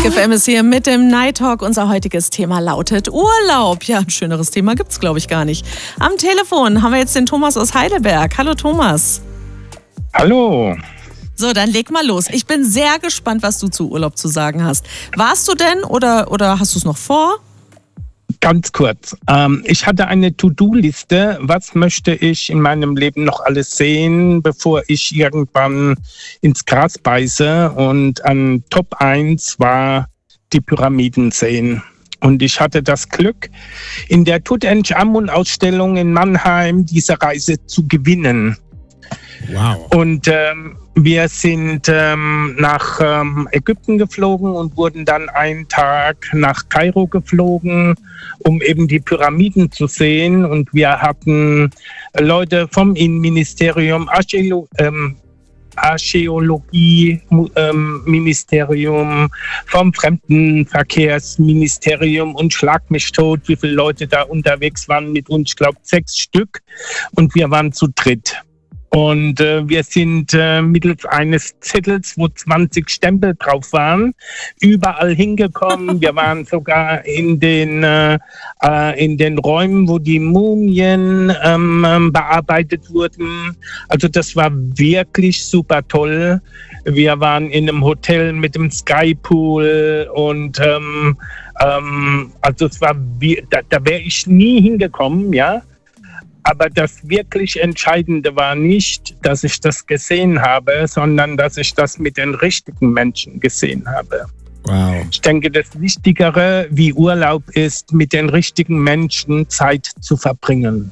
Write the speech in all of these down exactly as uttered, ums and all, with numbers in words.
Big F M ist hier mit dem Night Talk. Unser heutiges Thema lautet Urlaub. Ja, ein schöneres Thema gibt's, glaube ich, gar nicht. Am Telefon haben wir jetzt den Thomas aus Heidelberg. Hallo Thomas. Hallo. So, dann leg mal los. Ich bin sehr gespannt, was du zu Urlaub zu sagen hast. Warst du denn oder, oder hast du es noch vor? Ganz kurz. Ähm, ich hatte eine To-Do-Liste. Was möchte ich in meinem Leben noch alles sehen, bevor ich irgendwann ins Gras beiße? Und an Top eins war die Pyramiden sehen. Und ich hatte das Glück, in der Tutanchamun-Ausstellung in Mannheim diese Reise zu gewinnen. Wow. Und ähm, wir sind ähm, nach ähm, Ägypten geflogen und wurden dann einen Tag nach Kairo geflogen, um eben die Pyramiden zu sehen. Und wir hatten Leute vom Innenministerium, Archäolo- ähm, Archäologie-Ministerium, ähm, vom Fremdenverkehrsministerium und schlag mich tot, wie viele Leute da unterwegs waren mit uns. Ich glaube sechs Stück. Und wir waren zu dritt. Und äh, wir sind äh, mittels eines Zettels, wo zwanzig Stempel drauf waren, überall hingekommen. Wir waren sogar in den, äh, in den Räumen, wo die Mumien ähm, bearbeitet wurden. Also das war wirklich super toll. Wir waren in einem Hotel mit dem Skypool und ähm, ähm, also es war, wie, da, da wäre ich nie hingekommen, ja. Aber das wirklich Entscheidende war nicht, dass ich das gesehen habe, sondern dass ich das mit den richtigen Menschen gesehen habe. Wow. Ich denke, das Wichtigere wie Urlaub ist, mit den richtigen Menschen Zeit zu verbringen.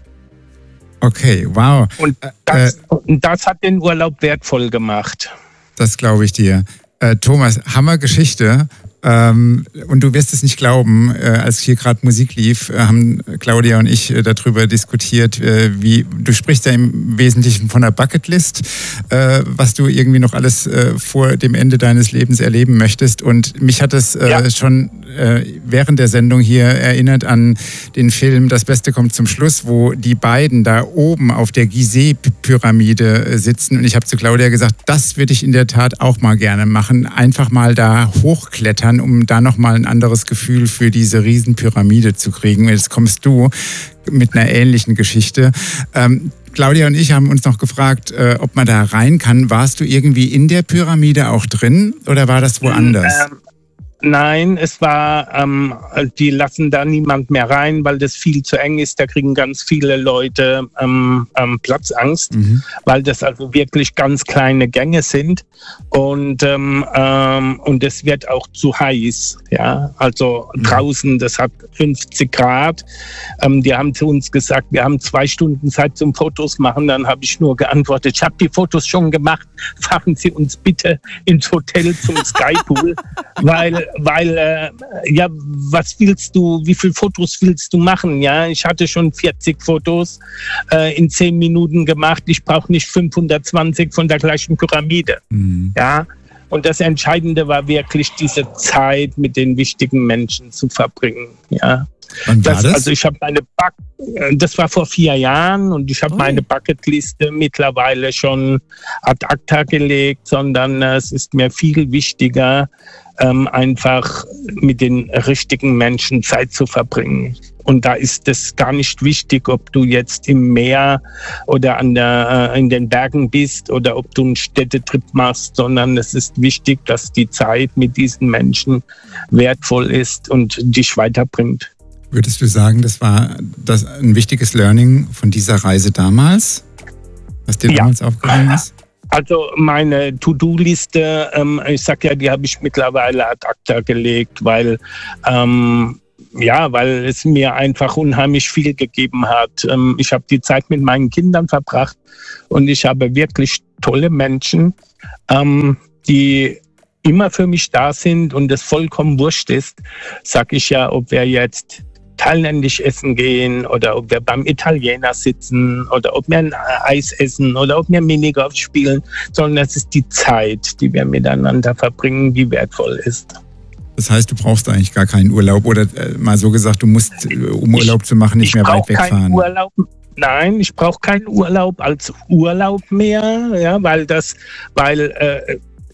Okay, wow. Und das, äh, und das hat den Urlaub wertvoll gemacht. Das glaube ich dir. Äh, Thomas, Hammergeschichte. Ähm, und du wirst es nicht glauben, äh, als hier gerade Musik lief, äh, haben Claudia und ich äh, darüber diskutiert, äh, wie du sprichst ja im Wesentlichen von der Bucketlist, äh, was du irgendwie noch alles äh, vor dem Ende deines Lebens erleben möchtest. Und mich hat es äh, ja. schon äh, während der Sendung hier erinnert an den Film Das Beste kommt zum Schluss, wo die beiden da oben auf der Gizeh-Pyramide äh, sitzen. Und ich habe zu Claudia gesagt, das würde ich in der Tat auch mal gerne machen. Einfach mal da hochklettern, um da nochmal ein anderes Gefühl für diese Riesenpyramide zu kriegen. Jetzt kommst du mit einer ähnlichen Geschichte. Ähm, Claudia und ich haben uns noch gefragt, äh, ob man da rein kann. Warst du irgendwie in der Pyramide auch drin oder war das woanders? Ähm, nein, es war, ähm, die lassen da niemand mehr rein, weil das viel zu eng ist. Da kriegen ganz viele Leute ähm, ähm, Platzangst, mhm. weil das also wirklich ganz kleine Gänge sind. Und, ähm, ähm, und es wird auch zu heiß. Ja? Also mhm. draußen, das hat fünfzig Grad. Ähm, die haben zu uns gesagt, wir haben zwei Stunden Zeit zum Fotos machen. Dann habe ich nur geantwortet, ich habe die Fotos schon gemacht. Fahren Sie uns bitte ins Hotel zum Skypool, weil Weil, äh, ja, was willst du, wie viele Fotos willst du machen? Ja, ich hatte schon vierzig Fotos äh, in zehn Minuten gemacht. Ich brauche nicht fünfhundertzwanzig von der gleichen Pyramide. Mhm. Ja, und das Entscheidende war wirklich diese Zeit mit den wichtigen Menschen zu verbringen. Ja. Wann war das, das? Also ich habe meine Buck, das war vor vier Jahren und ich habe oh. meine Bucketliste mittlerweile schon ad acta gelegt, sondern äh, es ist mir viel wichtiger, ähm, einfach mit den richtigen Menschen Zeit zu verbringen. Und da ist es gar nicht wichtig, ob du jetzt im Meer oder an der, äh, in den Bergen bist oder ob du einen Städtetrip machst, sondern es ist wichtig, dass die Zeit mit diesen Menschen wertvoll ist und dich weiterbringt. Würdest du sagen, das war das ein wichtiges Learning von dieser Reise damals, was dir ja. damals aufgefallen ist? Also meine To-Do-Liste, ähm, ich sag ja, die habe ich mittlerweile ad acta gelegt, weil ähm, ja, weil es mir einfach unheimlich viel gegeben hat. Ähm, ich habe die Zeit mit meinen Kindern verbracht und ich habe wirklich tolle Menschen, ähm, die immer für mich da sind und es vollkommen wurscht ist, sag ich ja, ob wir jetzt thailändisch essen gehen oder ob wir beim Italiener sitzen oder ob wir ein Eis essen oder ob wir Minigolf spielen, sondern es ist die Zeit, die wir miteinander verbringen, die wertvoll ist. Das heißt, du brauchst eigentlich gar keinen Urlaub oder äh, mal so gesagt, du musst, um Urlaub ich, zu machen, nicht mehr weit wegfahren. Urlaub, nein, ich brauche keinen Urlaub als Urlaub mehr, ja, weil das, weil äh,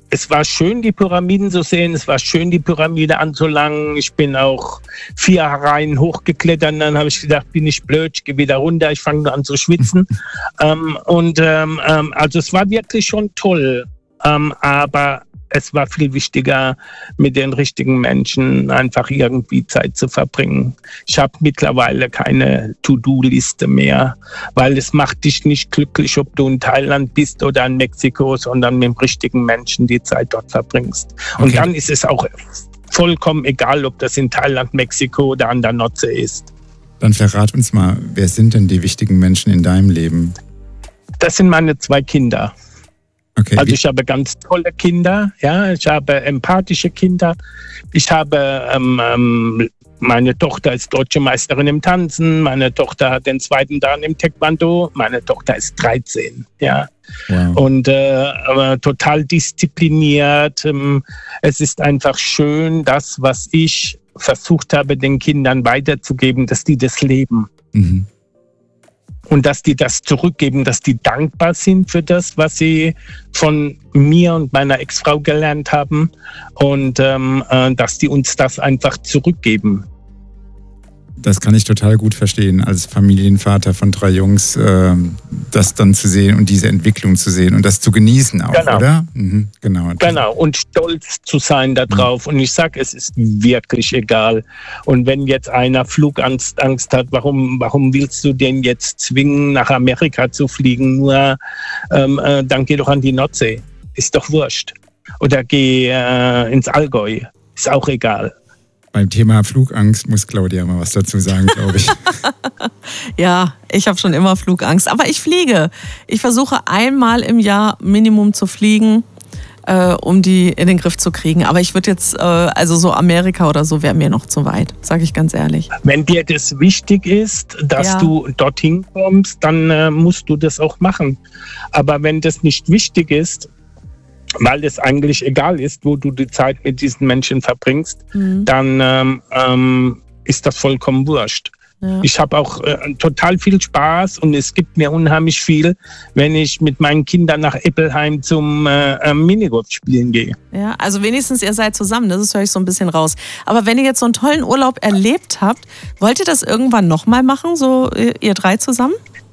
es war schön, die Pyramiden zu sehen. Es war schön, die Pyramide anzulangen. Ich bin auch vier Reihen hochgeklettert. Und dann habe ich gedacht, bin ich blöd, ich gehe wieder runter. Ich fange an zu schwitzen. ähm, und ähm, also es war wirklich schon toll. Ähm, aber es war viel wichtiger, mit den richtigen Menschen einfach irgendwie Zeit zu verbringen. Ich habe mittlerweile keine To-Do-Liste mehr, weil es macht dich nicht glücklich, ob du in Thailand bist oder in Mexiko, sondern mit dem richtigen Menschen die Zeit dort verbringst. Okay. Und dann ist es auch vollkommen egal, ob das in Thailand, Mexiko oder an der Nordsee ist. Dann verrat uns mal, wer sind denn die wichtigen Menschen in deinem Leben? Das sind meine zwei Kinder. Okay, also ich habe ganz tolle Kinder, ja, ich habe empathische Kinder. Ich habe, ähm, ähm, meine Tochter ist deutsche Meisterin im Tanzen, meine Tochter hat den zweiten Dan im Taekwondo, meine Tochter ist dreizehn, ja. Wow. Und äh, aber total diszipliniert. Ähm, es ist einfach schön, das, was ich versucht habe, den Kindern weiterzugeben, dass die das leben. Mhm. Und dass die das zurückgeben, dass die dankbar sind für das, was sie von mir und meiner Ex-Frau gelernt haben. Und ähm, äh, dass die uns das einfach zurückgeben. Das kann ich total gut verstehen, als Familienvater von drei Jungs, äh, das dann zu sehen und diese Entwicklung zu sehen und das zu genießen auch, genau. Oder? Mhm, genau. Genau, und stolz zu sein darauf. Mhm. Und ich sage, es ist wirklich egal. Und wenn jetzt einer Flugangst Angst hat, warum, warum willst du den jetzt zwingen, nach Amerika zu fliegen? Nur ähm, äh, dann geh doch an die Nordsee. Ist doch wurscht. Oder geh äh, ins Allgäu. Ist auch egal. Beim Thema Flugangst muss Claudia mal was dazu sagen, glaube ich. Ja, ich habe schon immer Flugangst. Aber ich fliege. Ich versuche einmal im Jahr Minimum zu fliegen, äh, um die in den Griff zu kriegen. Aber ich würde jetzt, äh, also so Amerika oder so wäre mir noch zu weit, sage ich ganz ehrlich. Wenn dir das wichtig ist, dass ja. du dorthin kommst, dann äh, musst du das auch machen. Aber wenn das nicht wichtig ist, weil es eigentlich egal ist, wo du die Zeit mit diesen Menschen verbringst, mhm. dann ähm, ähm, ist das vollkommen wurscht. Ja. Ich habe auch äh, total viel Spaß und es gibt mir unheimlich viel, wenn ich mit meinen Kindern nach Eppelheim zum äh, äh, Minigolf spielen gehe. Ja, also wenigstens ihr seid zusammen, das höre ich so ein bisschen raus. Aber wenn ihr jetzt so einen tollen Urlaub erlebt habt, wollt ihr das irgendwann nochmal machen, so ihr drei zusammen?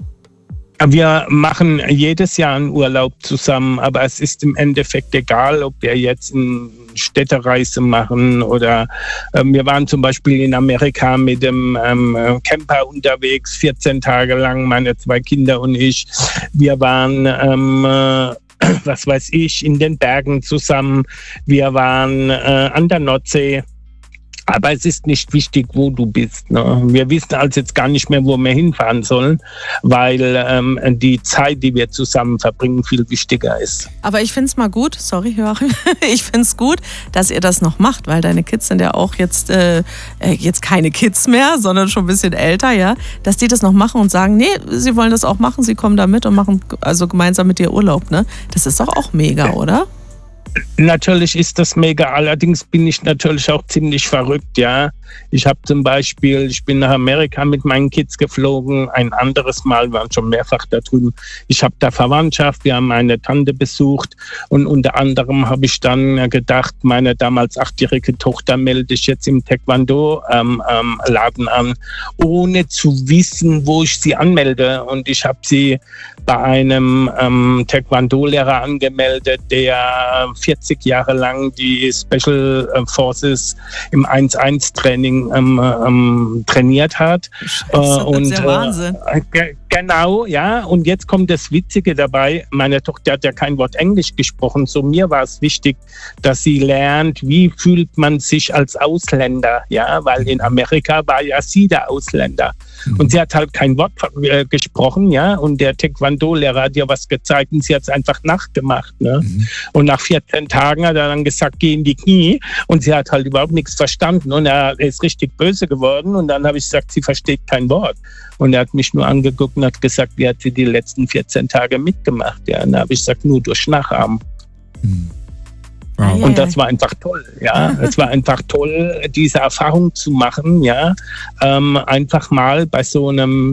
Wir machen jedes Jahr einen Urlaub zusammen, aber es ist im Endeffekt egal, ob wir jetzt eine Städtereise machen oder äh, wir waren zum Beispiel in Amerika mit dem ähm, Camper unterwegs, vierzehn Tage lang, meine zwei Kinder und ich. Wir waren, ähm, äh, was weiß ich, in den Bergen zusammen. Wir waren äh, an der Nordsee. Aber es ist nicht wichtig, wo du bist. Ne? Wir wissen also jetzt gar nicht mehr, wo wir hinfahren sollen, weil ähm, die Zeit, die wir zusammen verbringen, viel wichtiger ist. Aber ich finde es mal gut, sorry Joachim, ich finde es gut, dass ihr das noch macht, weil deine Kids sind ja auch jetzt, äh, jetzt keine Kids mehr, sondern schon ein bisschen älter, ja, dass die das noch machen und sagen, nee, sie wollen das auch machen, sie kommen da mit und machen also gemeinsam mit dir Urlaub. Ne? Das ist doch auch mega, oder? Natürlich ist das mega, allerdings bin ich natürlich auch ziemlich verrückt, ja. Ich habe zum Beispiel, ich bin nach Amerika mit meinen Kids geflogen, ein anderes Mal, wir waren schon mehrfach da drüben. Ich habe da Verwandtschaft, wir haben meine Tante besucht und unter anderem habe ich dann gedacht, meine damals achtjährige Tochter melde ich jetzt im Taekwondo-Laden ähm, ähm, an, ohne zu wissen, wo ich sie anmelde. Und ich habe sie bei einem ähm, Taekwondo-Lehrer angemeldet, der vierzig Jahre lang die Special Forces im eins eins Training ähm, ähm, trainiert hat. Scheiße, das und, ist ja Wahnsinn. Äh, ge- genau, ja. Und jetzt kommt das Witzige dabei. Meine Tochter hat ja kein Wort Englisch gesprochen. So mir war es wichtig, dass sie lernt, wie fühlt man sich als Ausländer, ja, weil in Amerika war ja sie der Ausländer. Mhm. Und sie hat halt kein Wort äh, gesprochen, ja. Und der Taekwondo-Lehrer hat ihr was gezeigt und sie hat es einfach nachgemacht, ne? Mhm. Und nach vierzehn Tagen hat er dann gesagt, geh in die Knie. Und sie hat halt überhaupt nichts verstanden. Und er ist richtig böse geworden. Und dann habe ich gesagt, sie versteht kein Wort. Und er hat mich nur angeguckt und hat gesagt, wie hat sie die letzten vierzehn Tage mitgemacht. Ja, und dann habe ich gesagt, nur durch Nachahmen. Mhm. Wow. Und das war einfach toll, ja. Es war einfach toll, diese Erfahrung zu machen, ja. Ähm, einfach mal bei so einem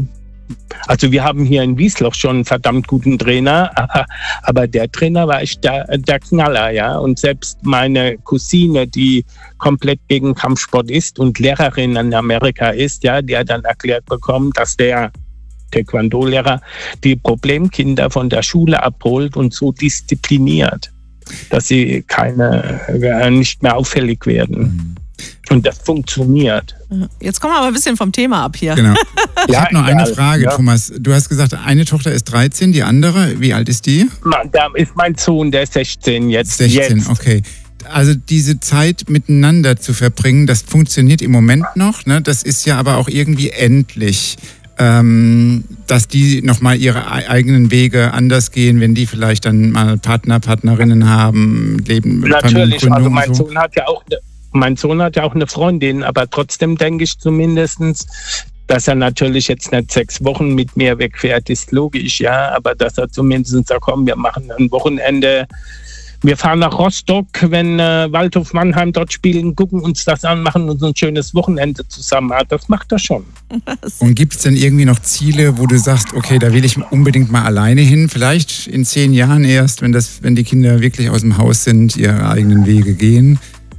also wir haben hier in Wiesloch schon einen verdammt guten Trainer, aber der Trainer war echt der, der Knaller, ja. Und selbst meine Cousine, die komplett gegen Kampfsport ist und Lehrerin in Amerika ist, ja, die hat dann erklärt bekommen, dass der Taekwondo-Lehrer die Problemkinder von der Schule abholt und so diszipliniert, dass sie keine, nicht mehr auffällig werden. Mhm. Und das funktioniert. Jetzt kommen wir aber ein bisschen vom Thema ab hier. Genau. Ich ja, habe noch eine Frage, ja. Thomas. Du hast gesagt, eine Tochter ist dreizehn, die andere, wie alt ist die? Da ist mein Sohn, der ist sechzehn jetzt. sechzehn, jetzt. Okay. Also diese Zeit miteinander zu verbringen, das funktioniert im Moment noch, ne? Das ist ja aber auch irgendwie endlich. Ähm, dass die nochmal ihre eigenen Wege anders gehen, wenn die vielleicht dann mal Partner, Partnerinnen haben, leben. Natürlich, also mein so. Sohn hat ja auch, mein Sohn hat ja auch eine Freundin, aber trotzdem denke ich zumindestens, dass er natürlich jetzt nicht sechs Wochen mit mir wegfährt, ist logisch, ja, aber dass er zumindest sagt, komm, wir machen ein Wochenende. Wir fahren nach Rostock, wenn äh, Waldhof Mannheim dort spielen, gucken uns das an, machen uns ein schönes Wochenende zusammen. Das macht er schon. Und gibt es denn irgendwie noch Ziele, wo du sagst, okay, da will ich unbedingt mal alleine hin? Vielleicht in zehn Jahren erst, wenn, das, wenn die Kinder wirklich aus dem Haus sind, ihre eigenen Wege gehen?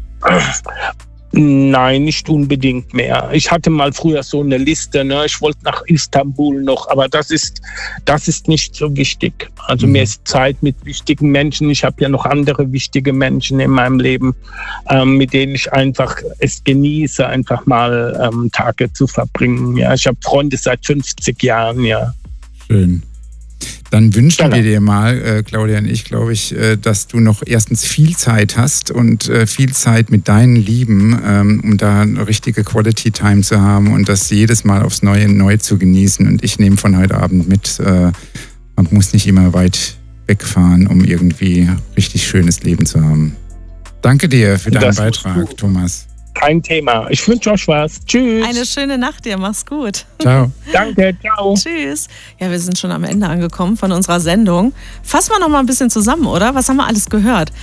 Nein, nicht unbedingt mehr. Ich hatte mal früher so eine Liste, ne? Ich wollte nach Istanbul noch, aber das ist, das ist nicht so wichtig. Also mhm. mir ist Zeit mit wichtigen Menschen. Ich habe ja noch andere wichtige Menschen in meinem Leben, ähm, mit denen ich einfach es genieße, einfach mal ähm, Tage zu verbringen. Ja, ich habe Freunde seit fünfzig Jahren, ja. Schön. Dann wünschen genau. wir dir mal, äh, Claudia und ich, glaube ich, äh, dass du noch erstens viel Zeit hast und äh, viel Zeit mit deinen Lieben, ähm, um da eine richtige Quality Time zu haben und das jedes Mal aufs Neue neu zu genießen. Und ich nehme von heute Abend mit, äh, man muss nicht immer weit wegfahren, um irgendwie richtig schönes Leben zu haben. Danke dir für deinen das Beitrag, Thomas. Kein Thema. Ich wünsche euch was. Tschüss. Eine schöne Nacht dir. Mach's gut. Ciao. Danke. Ciao. Tschüss. Ja, wir sind schon am Ende angekommen von unserer Sendung. Fassen wir noch mal ein bisschen zusammen, oder? Was haben wir alles gehört?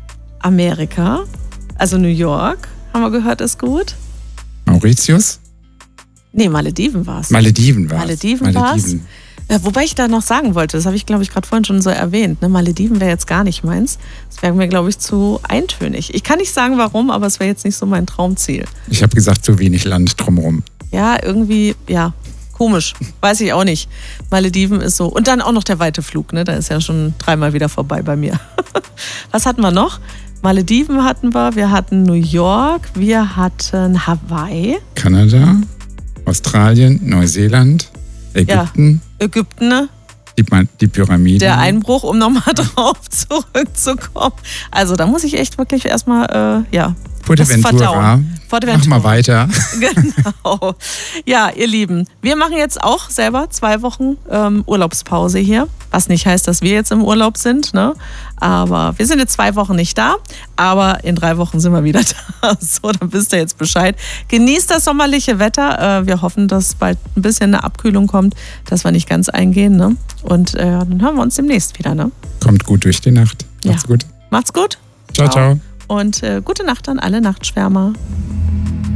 Amerika, also New York, haben wir gehört, ist gut. Mauritius? Nee, Malediven war's. Malediven war's. Malediven war's. Ja, wobei ich da noch sagen wollte, das habe ich, glaube ich, gerade vorhin schon so erwähnt, ne? Malediven wäre jetzt gar nicht meins. Das wäre mir, glaube ich, zu eintönig. Ich kann nicht sagen, warum, aber es wäre jetzt nicht so mein Traumziel. Ich habe gesagt, zu wenig Land drumherum. Ja, irgendwie, ja, komisch. Weiß ich auch nicht. Malediven ist so. Und dann auch noch der weite Flug, ne? Da ist ja schon dreimal wieder vorbei bei mir. Was hatten wir noch? Malediven hatten wir, wir hatten New York, wir hatten Hawaii. Kanada, Australien, Neuseeland. Ägypten. Ja, Ägypten, ne? Die, die Pyramiden. Der Einbruch, um nochmal drauf zurückzukommen. Also da muss ich echt wirklich erstmal, äh, ja, Fuerteventura. Mach mal weiter. Genau. Ja, ihr Lieben, wir machen jetzt auch selber zwei Wochen ähm, Urlaubspause hier. Was nicht heißt, dass wir jetzt im Urlaub sind, ne? Aber wir sind jetzt zwei Wochen nicht da. Aber in drei Wochen sind wir wieder da. So, dann wisst ihr jetzt Bescheid. Genießt das sommerliche Wetter. Äh, wir hoffen, dass bald ein bisschen eine Abkühlung kommt, dass wir nicht ganz eingehen, ne? Und äh, dann hören wir uns demnächst wieder, ne? Kommt gut durch die Nacht. Macht's ja. gut. Macht's gut. Ciao, ciao. Und äh, gute Nacht an alle Nachtschwärmer.